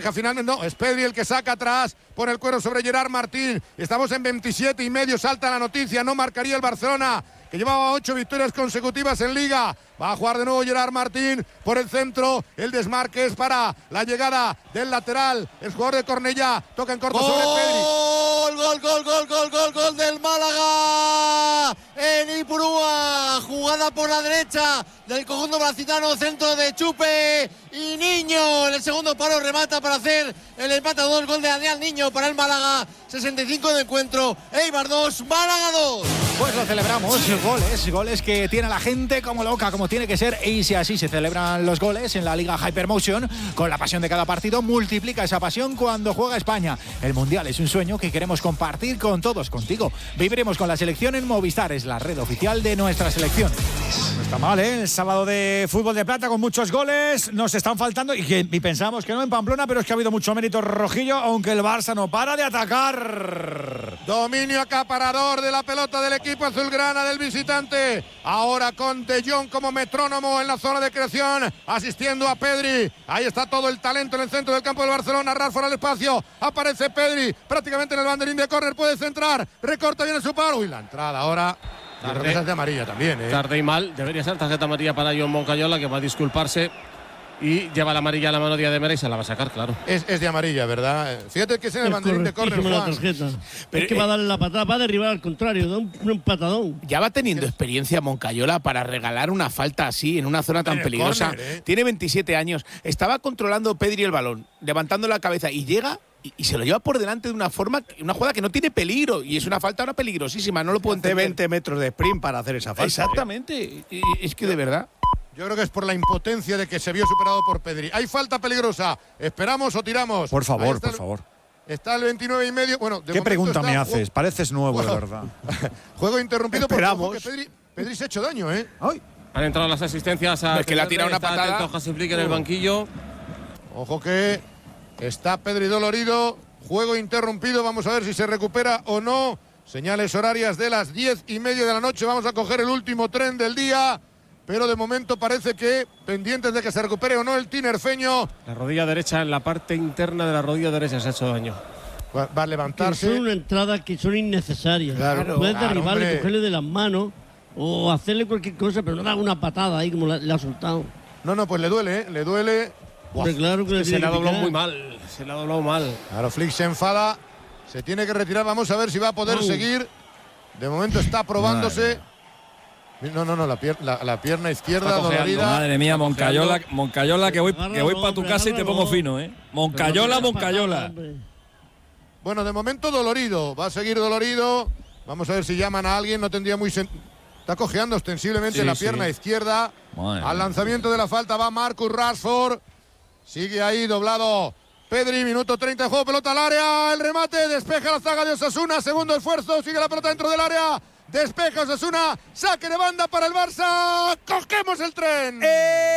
deja finalmente, no, es Pedri el que saca atrás, pone el cuero sobre Gerard Martín. Estamos en 27,5, salta la noticia, no marcaría el Barcelona, que llevaba 8 victorias consecutivas en Liga. Va a jugar de nuevo Gerard Martín por el centro. El desmarque es para la llegada del lateral. El jugador de Cornellá toca en corto sobre Pedri. Gol del Málaga en Ipurúa. Jugada por la derecha del conjunto brasiliano, centro de Chupe y Niño. En el segundo palo remata para hacer el empate a 2. Gol de Adrián Niño para el Málaga. 65 de encuentro. Eibar 2, Málaga 2. Pues lo celebramos, goles que tiene a la gente como loca, como tiene que ser, y si así se celebran los goles en la Liga Hypermotion, con la pasión de cada partido, multiplica esa pasión cuando juega España. El Mundial es un sueño que queremos compartir con todos, contigo. Viviremos con la selección en Movistar, es la red oficial de nuestra selección. No está mal, ¿eh? El sábado de fútbol de plata con muchos goles, nos están faltando, y pensamos que no en Pamplona, pero es que ha habido mucho mérito rojillo, aunque el Barça no para de atacar. Dominio acaparador de la pelota del equipo azulgrana del visitante. Ahora con De Jong como metrónomo en la zona de creación, asistiendo a Pedri. Ahí está todo el talento en el centro del campo del Barcelona. Rashford al espacio. Aparece Pedri prácticamente en el banderín de córner. Puede centrar. Recorta bien su paro. Y la entrada ahora. La regresa de amarilla también, ¿eh? Tarde y mal. Debería ser tarjeta amarilla para John Moncayola, que va a disculparse. Y lleva la amarilla a la mano de Demera y se la va a sacar, claro. Es de amarilla, ¿verdad? Fíjate que es en el banderín de córner, la tarjeta. Pero es que va a darle la patada, va a derribar al contrario, da un patadón. Ya va teniendo experiencia Moncayola para regalar una falta así en una zona tan peligrosa. Córner, Tiene 27 años. Estaba controlando Pedri el balón, levantando la cabeza y llega y se lo lleva por delante de una forma, una jugada que no tiene peligro, y es una falta ahora peligrosísima, no lo puedo entender. 20 metros de sprint para hacer esa falta. Exactamente. Es que de verdad. Yo creo que es por la impotencia de que se vio superado por Pedri. Hay falta peligrosa. ¿Esperamos o tiramos? Por favor, por favor. Está el 29,5. Bueno, ¿Qué pregunta me haces? Pareces nuevo, de verdad. Juego interrumpido Esperamos. porque Pedri se ha hecho daño, ¿eh? Ay. Han entrado las asistencias a. Es que le ha tirado una patada. Hasselflick en el banquillo. Ojo que está Pedri dolorido. Juego interrumpido. Vamos a ver si se recupera o no. Señales horarias de las 10:30 de la noche. Vamos a coger el último tren del día. Pero de momento parece que pendientes de que se recupere o no el tinerfeño. La rodilla derecha, en la parte interna de la rodilla derecha se ha hecho daño. Va a levantarse. Son una entrada que son innecesarias. Puedes derribarle, hombre. cogerle de las manos o hacerle cualquier cosa, pero no dar una patada ahí como le ha soltado. No, pues le duele, ¿eh? Le duele. Hombre, claro que Se le ha doblado muy mal. Se le ha doblado mal. Claro, Flick se enfada. Se tiene que retirar. Vamos a ver si va a poder seguir. De momento está probándose. No, la pierna izquierda dolorida. Madre mía, Moncayola, que voy para tu casa y te pongo fino, ¿eh? Moncayola. Bueno, de momento dolorido. Va a seguir dolorido. Vamos a ver si llaman a alguien. No tendría muy... Está cojeando ostensiblemente la pierna izquierda. Al lanzamiento de la falta va Marcus Rashford. Sigue ahí doblado Pedri, minuto 30 de juego, pelota al área. El remate, despeja la zaga de Osasuna. Segundo esfuerzo, sigue la pelota dentro del área. Despeja Osasuna, saque de banda para el Barça. ¡Cogemos el tren!